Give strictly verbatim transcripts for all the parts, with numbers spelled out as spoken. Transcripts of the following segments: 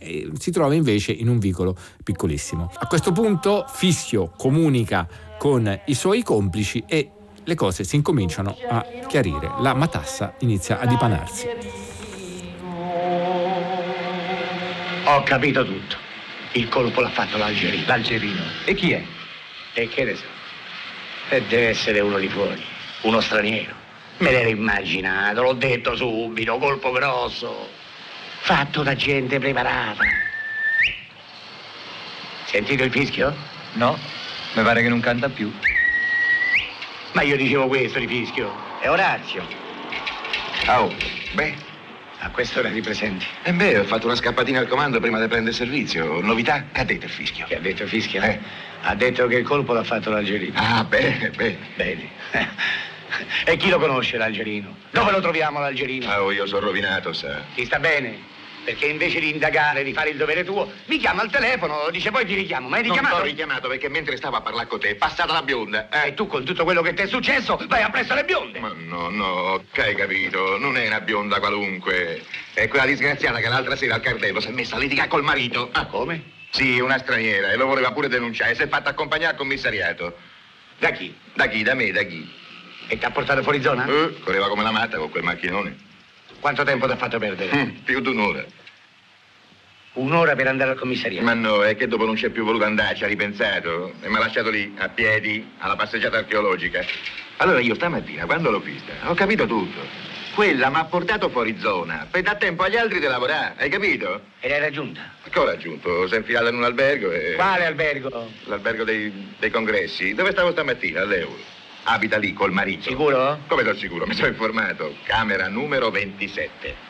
eh, si trova invece in un vicolo piccolissimo. A questo punto Fischio comunica con i suoi complici e le cose si incominciano a chiarire. La matassa inizia a dipanarsi. Ho capito tutto. Il colpo l'ha fatto l'Algerino. L'Algerino? E chi è? E che ne so? E deve essere uno di fuori, uno straniero. Me l'ero immaginato, l'ho detto subito, colpo grosso. Fatto da gente preparata. Sentito il fischio? No, mi pare che non canta più. Ma io dicevo questo di fischio. È Orazio. Oh, beh. A quest'ora ti presenti. E beh, ho fatto una scappatina al comando prima di prendere servizio. Novità? Che ha detto il fischio? Che ha detto il fischio? Eh. Ha detto che il colpo l'ha fatto l'Algerino. Ah, bene, bene. Bene. E chi lo conosce l'Algerino? Dove lo troviamo l'Algerino? Oh, io sono rovinato, sa. Ti sta bene? Perché invece di indagare, di fare il dovere tuo, mi chiama al telefono, dice poi ti richiamo. Ma hai richiamato? Non t'ho richiamato perché mentre stavo a parlare con te è passata la bionda. Eh? E tu con tutto quello che ti è successo vai appresso alle bionde. Ma no, no, che hai capito? Non è una bionda qualunque. È quella disgraziata che l'altra sera al cartello si è messa a litigare col marito. Ah, come? Sì, una straniera, e lo voleva pure denunciare. Si è fatta accompagnare al commissariato. Da chi? Da chi? Da me, da chi? E ti ha portato fuori zona? Eh, correva come la matta con quel macchinone. Quanto tempo ti ha fatto perdere? Mm, più di un'ora. Un'ora per andare al commissariato? Ma no, è che dopo non c'è più voluto andarci, ha ripensato e mi ha lasciato lì, a piedi, alla passeggiata archeologica. Allora io stamattina, quando l'ho vista, ho capito tutto. Quella mi ha portato fuori zona per dar tempo agli altri di lavorare, hai capito? E l'hai raggiunta? Che ho raggiunto? Si è infilata in un albergo e... Quale albergo? L'albergo dei, dei congressi. Dove stavo stamattina? All'Euro. Abita lì col marito. Sicuro? Come sono sicuro? Mi sono informato. Camera numero ventisette.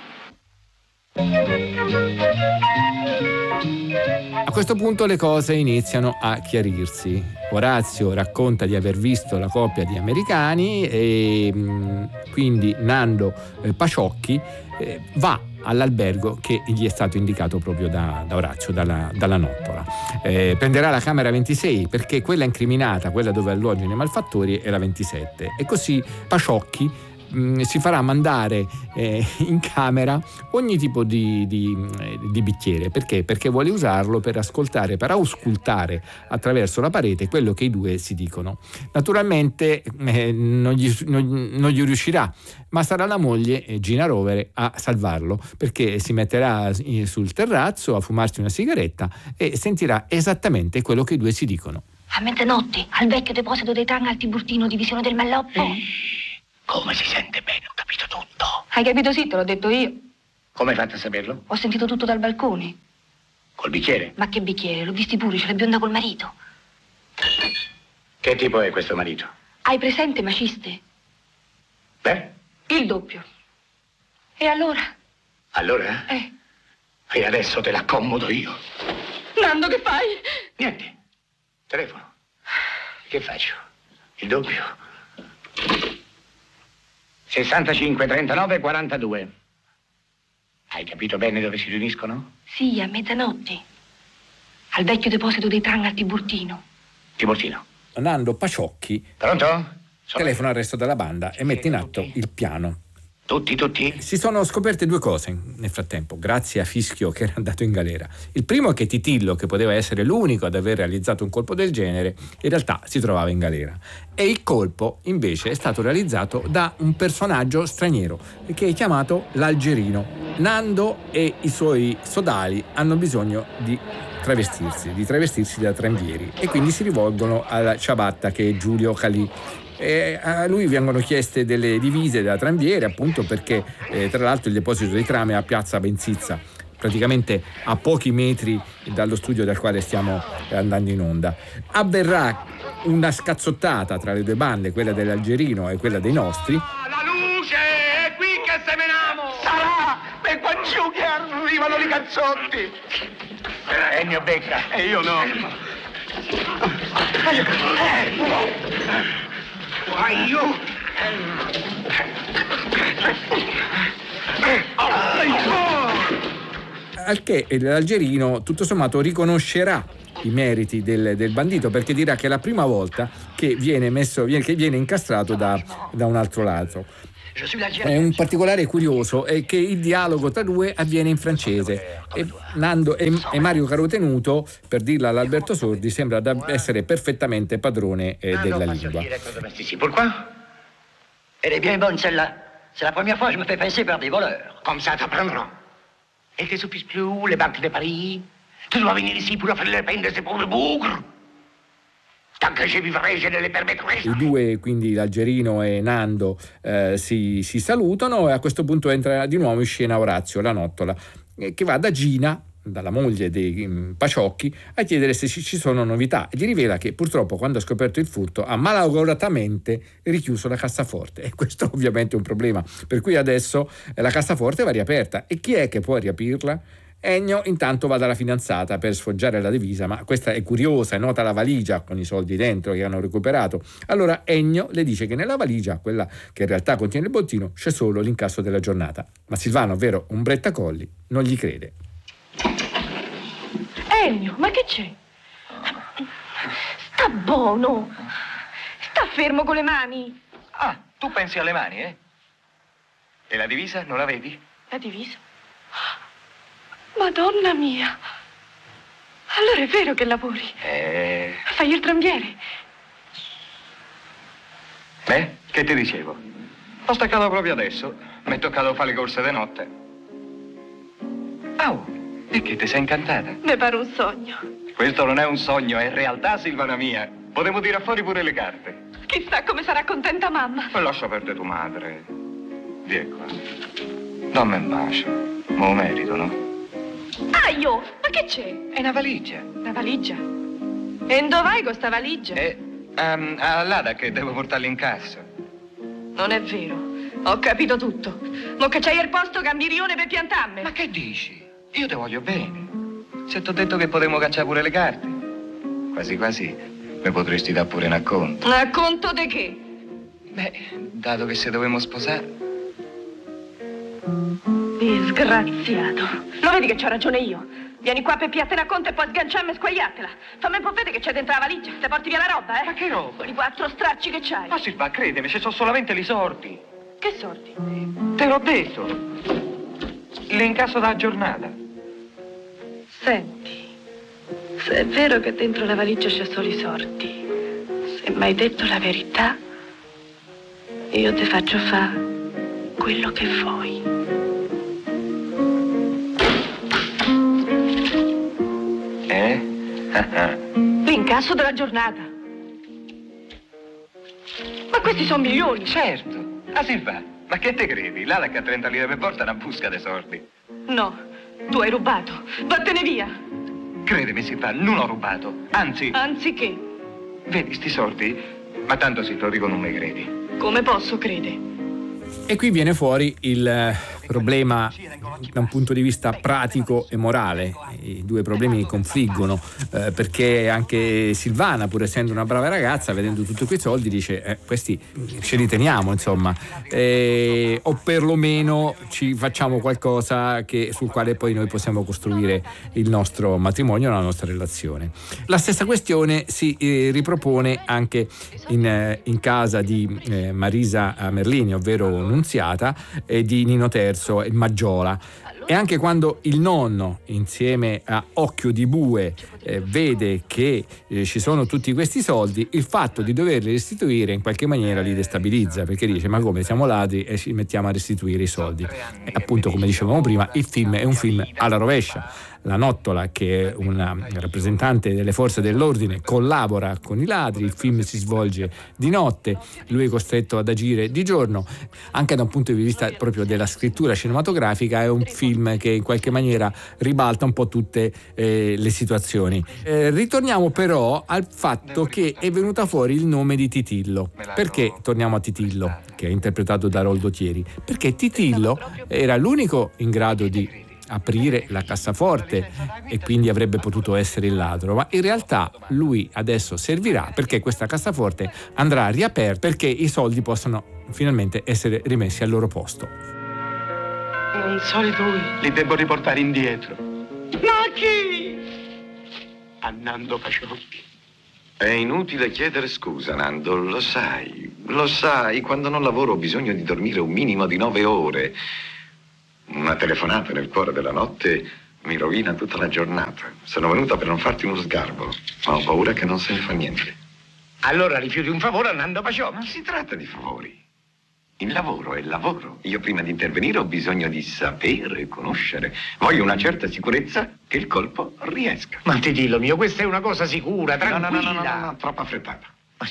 A questo punto le cose iniziano a chiarirsi. Orazio racconta di aver visto la coppia di americani e mh, quindi Nando eh, Paciocchi eh, va all'albergo che gli è stato indicato proprio da, da Orazio, dalla, dalla nottola. Eh, prenderà la camera ventisei perché quella incriminata, quella dove alloggiano i malfattori, è la ventisette. E così Paciocchi mh, si farà mandare eh, in camera ogni tipo di, di, di bicchiere. Perché? Perché vuole usarlo per ascoltare, per auscultare attraverso la parete quello che i due si dicono. Naturalmente eh, non, gli, non, non gli riuscirà, ma sarà la moglie eh, Gina Rovere a salvarlo, perché si metterà sul terrazzo a fumarsi una sigaretta e sentirà esattamente quello che i due si dicono. A mezzanotte, al vecchio deposito dei Tang al Tiburtino, divisione del Malloppo. Eh. Come si sente bene, ho capito tutto. Hai capito? Sì, te l'ho detto io. Come hai fatto a saperlo? Ho sentito tutto dal balcone. Col bicchiere? Ma che bicchiere? L'ho visti pure, c'è la bionda col marito. Che tipo è questo marito? Hai presente Maciste? Beh? Il doppio. E allora? Allora? Eh. E adesso te l'accomodo io. Nando, che fai? Niente. Telefono. Che faccio? Il doppio. sessantacinque, trentanove, quarantadue. Hai capito bene dove si riuniscono? Sì, a mezzanotte. Al vecchio deposito dei Tang al Tiburtino. Tiburtino. Nando Paciocchi Pronto? Sono... telefona al resto della banda e mette in atto il piano. Tutti, tutti? Si sono scoperte due cose nel frattempo, grazie a Fischio che era andato in galera. Il primo è che Titillo, che poteva essere l'unico ad aver realizzato un colpo del genere, in realtà si trovava in galera. E il colpo, invece, è stato realizzato da un personaggio straniero, che è chiamato l'Algerino. Nando e i suoi sodali hanno bisogno di travestirsi, di travestirsi da tranvieri, e quindi si rivolgono alla ciabatta, che è Giulio Calì. E a lui vengono chieste delle divise da tranviere, appunto perché eh, tra l'altro il deposito di trame è a piazza Benzizza, praticamente a pochi metri dallo studio dal quale stiamo andando in onda. Avverrà una scazzottata tra le due bande, quella dell'Algerino e quella dei nostri. La luce è qui che semeniamo! Sarà per qua giù che arrivano i cazzotti! Ennio becca e io no. Aiuto! Al che l'Algerino tutto sommato riconoscerà i meriti del, del bandito, perché dirà che la prima volta che viene messo, che viene incastrato da, da un altro lato. È un particolare curioso è che il dialogo tra due avviene in francese e, Nando, e, e Mario Carotenuto, per dirla all'Alberto Sordi, sembra da essere perfettamente padrone eh, della lingua. Pourquoi? Elle est bien bonne celle-là. C'est la première fois que je me fais pincer par des voleurs. Comme ça t'apprendront. Et que tu puisses plus où, les banques de Paris? Tu dois venir ici pour offrir le pain de ces pauvres bougres? Tant que je vivrai, je ne le permettrai. I due, quindi l'Algerino e Nando, eh, si, si salutano e a questo punto entra di nuovo in scena Orazio, la nottola, eh, che va da Gina, dalla moglie dei um, Paciocchi, a chiedere se ci, ci sono novità, e gli rivela che purtroppo quando ha scoperto il furto ha malauguratamente richiuso la cassaforte, e questo ovviamente è un problema, per cui adesso eh, la cassaforte va riaperta. E chi è che può riaprirla? Ennio intanto va dalla fidanzata per sfoggiare la divisa, ma questa è curiosa, è nota la valigia con i soldi dentro che hanno recuperato. Allora Ennio le dice che nella valigia, quella che in realtà contiene il bottino, c'è solo l'incasso della giornata. Ma Silvano, ovvero Umbretta Colli, non gli crede. Ennio, ma che c'è? Sta buono. Sta fermo con le mani. Ah, tu pensi alle mani, eh? E la divisa non la vedi? La divisa? Madonna mia. Allora è vero che lavori? Eh... Fai il tramviere? Beh, che ti dicevo? Ho staccato proprio adesso. Mi è toccato fare le corse di notte. Oh, e che ti sei incantata? Mi pare un sogno. Questo non è un sogno, è realtà, Silvana mia. Potevo tirare fuori pure le carte. Chissà come sarà contenta mamma. Ma lascia perdere tua madre. Vieni qua. Dammi un bacio. Me lo merito, no? Aio, ma che c'è? È una valigia. Una valigia? E dove vai con sta valigia? È um, all'Ada che devo portarla in cassa. Non è vero. Ho capito tutto. Mo che c'hai il posto cambirione per piantarmi. Ma che dici? Io ti voglio bene. Se ti ho detto che potremmo cacciare pure le carte, quasi quasi mi potresti dare pure un acconto. A conto di che? Beh, dato che se dovevamo sposare. Disgraziato. Lo vedi che c'ho ragione io? Vieni qua per piattene a conto e poi sganciarmi e squagliartela. Fammi un po' vedere che c'è dentro la valigia. Te porti via la roba, eh? Ma che roba? Con i quattro stracci che c'hai. Ma Silva, credimi, ci sono solamente i sordi. Che sordi? Te l'ho detto. L'incasso della giornata. Senti, se è vero che dentro la valigia c'è solo i sordi, se mi hai detto la verità, io ti faccio fare quello che vuoi. Eh? L'incasso della giornata. Ma questi sono milioni. Certo. Ah, Silva, ma che te credi? L'ala che ha trenta lire per volta è una busca dei sordi. No, tu hai rubato. Vattene via. Credimi, Silva, non ho rubato. Anzi... Anziché. Vedi, sti sordi? Ma tanto se te lo dico non mi credi. Come posso credere? E qui viene fuori il problema da un punto di vista pratico e morale. I due problemi confliggono, eh, perché anche Silvana, pur essendo una brava ragazza, vedendo tutti quei soldi dice eh, questi ce li teniamo, insomma, eh, o perlomeno ci facciamo qualcosa che, sul quale poi noi possiamo costruire il nostro matrimonio, la nostra relazione. La stessa questione si eh, ripropone anche in, eh, in casa di eh, Marisa Merlini, ovvero Nunziata, e di Nino Terzo, il Maggiola. E anche quando il nonno, insieme a Occhio di Bue, eh, vede che eh, ci sono tutti questi soldi, il fatto di doverli restituire in qualche maniera li destabilizza, perché dice: ma come, siamo ladri e ci mettiamo a restituire i soldi? E appunto, come dicevamo prima, il film è un film alla rovescia. La Nottola, che è una rappresentante delle forze dell'ordine, collabora con i ladri, il film si svolge di notte, lui è costretto ad agire di giorno. Anche da un punto di vista proprio della scrittura cinematografica è un film che in qualche maniera ribalta un po' tutte eh, le situazioni. Eh, ritorniamo però al fatto che è venuta fuori il nome di Titillo. Perché torniamo a Titillo, che è interpretato da Roldo Thieri? Perché Titillo era l'unico in grado di aprire la cassaforte e quindi avrebbe potuto essere il ladro, ma in realtà lui adesso servirà perché questa cassaforte andrà riaperta, perché i soldi possano finalmente essere rimessi al loro posto. Non so di lui. Li devo riportare indietro. Ma chi? A Nando Paciocchi. È inutile chiedere scusa, Nando, lo sai. Lo sai, quando non lavoro ho bisogno di dormire un minimo di nove ore. Una telefonata nel cuore della notte mi rovina tutta la giornata. Sono venuta per non farti uno sgarbo, ma ho paura che non se ne fa niente. Allora rifiuti un favore a Nando Paciocchi. Non si tratta di favori. Il lavoro è il lavoro. Io prima di intervenire ho bisogno di sapere, conoscere. Voglio una certa sicurezza che il colpo riesca. Ma ti dillo mio, questa è una cosa sicura, tranquilla. No, no, no, no, no, no, troppo affrettata.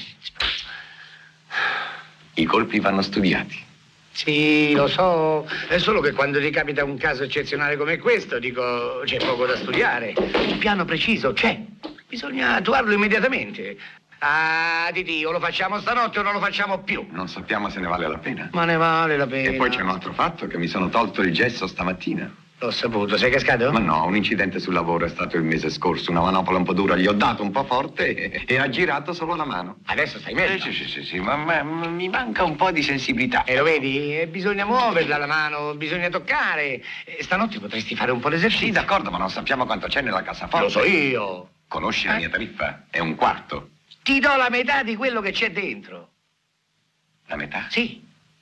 I colpi vanno studiati. Sì, lo so, è solo che quando ti capita un caso eccezionale come questo, dico, c'è poco da studiare. Il piano preciso c'è, bisogna attuarlo immediatamente. Ah, di Dio, lo facciamo stanotte o non lo facciamo più? Non sappiamo se ne vale la pena. Ma ne vale la pena. E poi c'è un altro fatto, che mi sono tolto il gesso stamattina. L'ho saputo, sei cascato? Ma no, un incidente sul lavoro è stato il mese scorso, una manopola un po' dura, gli ho dato un po' forte e, e ha girato solo la mano. Adesso stai meglio? Sì, sì, sì, sì, ma, ma, ma mi manca un po' di sensibilità. E lo vedi? E bisogna muoverla la mano, bisogna toccare. E stanotte potresti fare un po' l'esercizio. Sì, d'accordo, ma non sappiamo quanto c'è nella cassaforte. Lo so io. Conosci eh? la mia tariffa? È un quarto. Ti do la metà di quello che c'è dentro. La metà? Sì.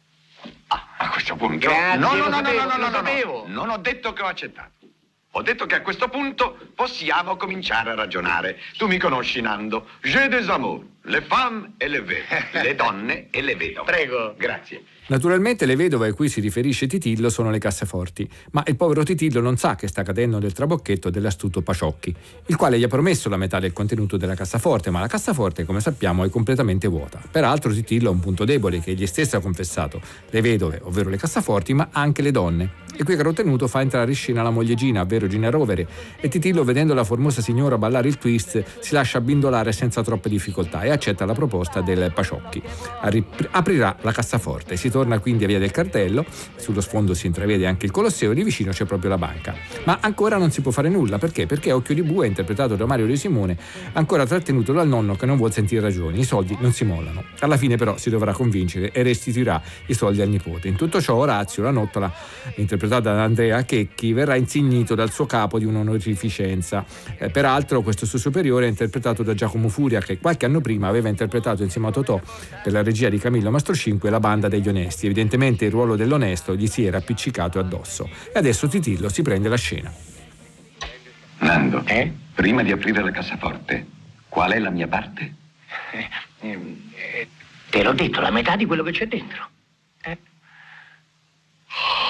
Ah, a questo punto... Grazie, no, no, lo no, sapevo, no, no, no, lo no, sapevo. no. Non ho detto che ho accettato. Ho detto che a questo punto possiamo cominciare a ragionare. Tu mi conosci, Nando. J'ai des amours, le femmes e le vedove, le donne e le vedove. Prego. Grazie. Naturalmente le vedove a cui si riferisce Titillo sono le cassaforti, ma il povero Titillo non sa che sta cadendo nel trabocchetto dell'astuto Paciocchi, il quale gli ha promesso la metà del contenuto della cassaforte, ma la cassaforte, come sappiamo, è completamente vuota. Peraltro Titillo ha un punto debole che egli stesso ha confessato: le vedove, ovvero le cassaforti, ma anche le donne. E qui caro tenuto fa entrare in scena la moglie Gina, ovvero Gina Rovere, e Titillo, vedendo la formosa signora ballare il twist, si lascia abbindolare senza troppe difficoltà e accetta la proposta del Paciocchi. Arri- aprirà la cassaforte, si torna quindi a via del Cartello, sullo sfondo si intravede anche il Colosseo e lì vicino c'è proprio la banca. Ma ancora non si può fare nulla, perché? Perché Occhio di Bue, interpretato da Mario De Simone, ancora trattenuto dal nonno che non vuol sentire ragioni, i soldi non si mollano. Alla fine però si dovrà convincere e restituirà i soldi al nipote. In tutto ciò Orazio, la nottola, interpretato da Andrea Checchi, verrà insignito dal suo capo di un'onorificenza. Eh, peraltro questo suo superiore è interpretato da Giacomo Furia, che qualche anno prima aveva interpretato insieme a Totò, per la regia di Camillo Mastrocinque, la banda degli onesti. Evidentemente il ruolo dell'onesto gli si era appiccicato addosso e adesso Titillo si prende la scena. Nando, Eh? prima di aprire la cassaforte, qual è la mia parte? Eh, eh, te l'ho detto, la metà di quello che c'è dentro. Eh?